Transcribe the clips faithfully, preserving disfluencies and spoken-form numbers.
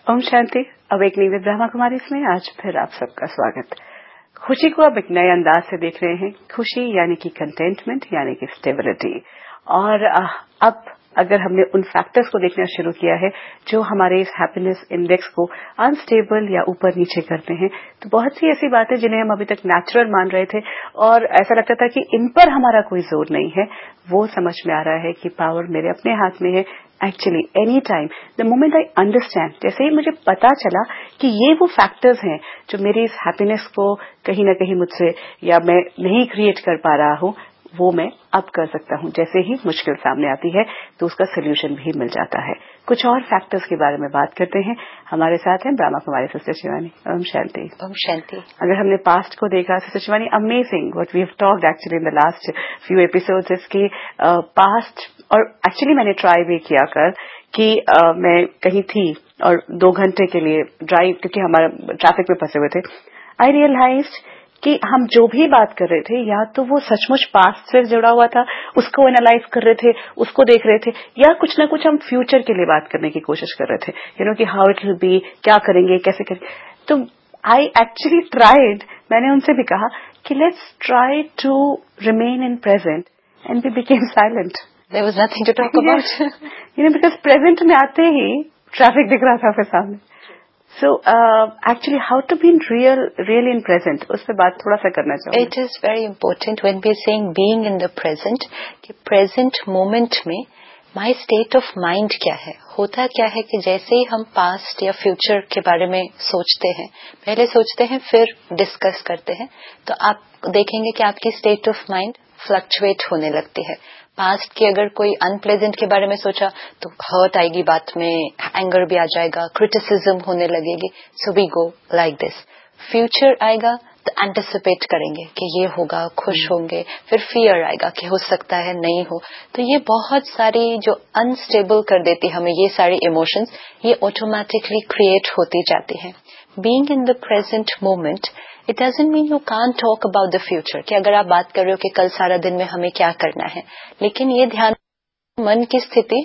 Om Shanti. Awakening with Brahma Kumari इसमें आज फिर आप सबका स्वागत। खुशी को अब एक नए अंदाज से देख रहे हैं। खुशी यानी कि कंटेंटमेंट यानी कि स्टेबिलिटी। और अब अगर हमने उन फैक्टर्स को देखना शुरू किया है जो हमारे इस हैप्पीनेस इंडेक्स को अनस्टेबल या ऊपर नीचे करते हैं, तो बहुत सी ऐसी बातें जिन्हें हम अभी तक नेचुरल मान रहे थे और ऐसा लगता था कि इन पर हमारा कोई जोर नहीं है, वो समझ में आ रहा है कि पावर मेरे अपने हाथ में है। Actually any time the moment I understand, जैसे ही मुझे पता चला कि ये वो फैक्टर्स हैं जो मेरी इस हैप्पीनेस को कहीं ना कहीं मुझसे या मैं नहीं क्रिएट कर पा रहा हूं, वो मैं अब कर सकता हूं। जैसे ही मुश्किल सामने आती है तो उसका सोल्यूशन भी मिल जाता है। कुछ और फैक्टर्स के बारे में बात करते हैं। हमारे साथ हैं ब्रह्मा कुमारी सिस्टर शिवानी। ओम शांति। ओम शांति। अगर हमने पास्ट को देखा sister Shivani, amazing what we have talked actually in the last few episodes is कि पास्ट, और एक्चुअली मैंने ट्राई भी किया कर कि uh, मैं कहीं थी और दो घंटे के लिए ड्राइव, क्योंकि हमारा ट्रैफिक में फंसे हुए थे, आई रियलाइज्ड कि हम जो भी बात कर रहे थे या तो वो सचमुच पास्ट से जुड़ा हुआ था, उसको एनालाइज कर रहे थे, उसको देख रहे थे, या कुछ ना कुछ हम फ्यूचर के लिए बात करने की कोशिश कर रहे थे, यू नो कि हाउ इट विल बी, क्या करेंगे, कैसे करेंगे। तो आई एक्चुअली ट्राइड, मैंने उनसे भी कहा कि let's try to remain in present, and we became silent. There was nothing to talk about. You know, because present में आते ही ट्रैफिक दिख रहा था फिर सामने। So uh, actually how to be in real really in present, उस पे बात थोड़ा सा करना चाहूँगी। It is very important when we are saying being in the present, कि present moment में my state of mind क्या है। होता क्या है कि जैसे ही हम past या future के बारे में सोचते हैं, पहले सोचते हैं फिर डिस्कस करते हैं, तो आप देखेंगे कि आपकी state of mind फ्लक्चुएट होने लगती है। पास्ट की अगर कोई अनप्लेजेंट के बारे में सोचा तो हर्ट आएगी बात में, एंगर भी आ जाएगा, क्रिटिसिज्म होने लगेगी। So we go like this. Future आएगा तो एंटिसिपेट करेंगे कि ये होगा, खुश होंगे, फिर फियर आएगा कि हो सकता है नहीं हो। तो ये बहुत सारी जो अनस्टेबल कर देती हमें ये सारी इमोशंस, ये ऑटोमेटिकली क्रिएट होती जाती हैं। Being in the present moment, it doesn't mean you can't talk about the future, कि अगर आप बात कर रहे हो कि कल सारा दिन में हमें क्या करना है, लेकिन ये ध्यान मन की स्थिति,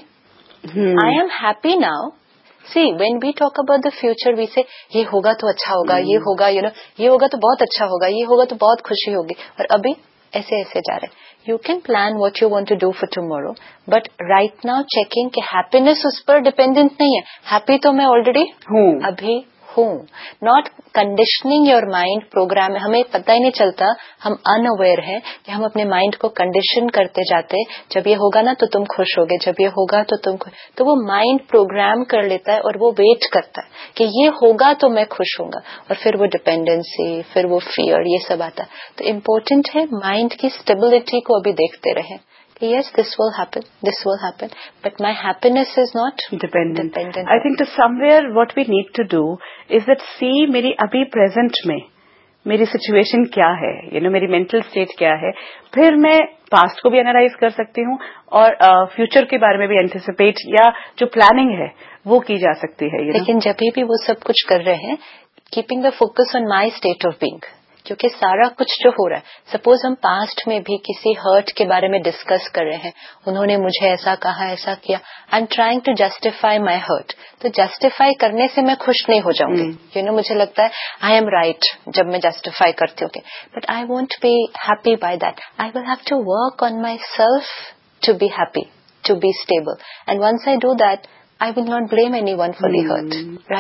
I am happy now. See when we talk about the future we से ये होगा तो अच्छा होगा, hmm. ये होगा, यू you नो know, ये होगा तो बहुत अच्छा होगा, ये होगा तो बहुत खुशी होगी, और अभी ऐसे ऐसे जा रहे हैं। You can plan what you want to do for tomorrow, but right now checking कि हैप्पीनेस उस पर डिपेंडेंट नहीं है। हैप्पी तो मैं ऑलरेडी हूँ, अभी हूँ। Not conditioning your mind programme. हमें पता ही नहीं चलता, हम अनअवेयर हैं कि हम अपने माइंड को कंडीशन करते जाते, जब ये होगा ना तो तुम खुश होगे, जब ये होगा तो तुम खुश। तो वो माइंड प्रोग्राम कर लेता है और वो वेट करता है कि ये होगा तो मैं खुश होऊंगा, और फिर वो डिपेंडेंसी, फिर वो फियर, ये सब आता। तो इम्पोर्टेंट है माइंड की स्टेबिलिटी को अभी देखते रहें। Yes, this will happen, this will happen, but my happiness is not dependent. dependent. I think to somewhere what we need to do is that see मेरी अभी present में मेरी situation क्या है, you know, मेरी mental state क्या है, फिर मैं past को भी analyze कर सकती हूँ और uh, future के बारे में भी anticipate या जो planning है वो की जा सकती है। लेकिन जब भी वो सब कुछ कर रहे हैं, keeping the focus on my state of being, क्योंकि सारा कुछ जो हो रहा है, सपोज हम पास्ट में भी किसी हर्ट के बारे में डिस्कस कर रहे हैं, उन्होंने मुझे ऐसा कहा, ऐसा किया, I am trying to justify my hurt. तो जस्टिफाई करने से मैं खुश नहीं हो जाऊंगी, यू नो, मुझे लगता है आई एम राइट जब मैं जस्टिफाई करती हूँ, but I won't be happy by that. I will have to work on my self to be happy, to be stable, and once I do that, I will not blame anyone for the hurt. Right?